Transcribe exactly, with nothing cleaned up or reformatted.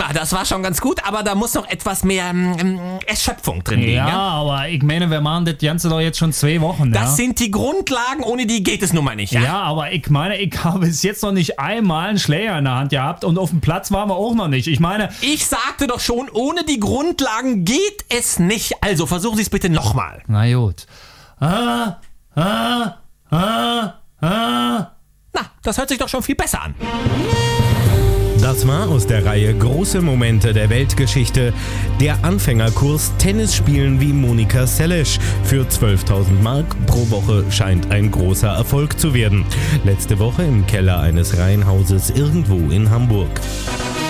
prima, das war schon ganz gut, aber da muss noch etwas mehr ähm, Erschöpfung drin liegen. Ja, Ja? aber ich meine, wir machen das Ganze doch jetzt schon zwei Wochen. Das ja? sind die Grundlagen, ohne die geht es nun mal nicht. Ja? Ja, aber ich meine, ich habe bis jetzt noch nicht einmal einen Schläger in der Hand gehabt und auf dem Platz waren wir auch noch nicht. Ich meine... Ich sagte doch schon, ohne die Grundlagen geht es nicht. Also versuchen Sie es bitte nochmal. Na gut. Ah, ah, ah, ah. Na, das hört sich doch schon viel besser an. Das war aus der Reihe Große Momente der Weltgeschichte der Anfängerkurs Tennis spielen wie Monika Seles. Für zwölftausend Mark pro Woche scheint ein großer Erfolg zu werden. Letzte Woche im Keller eines Reihenhauses irgendwo in Hamburg.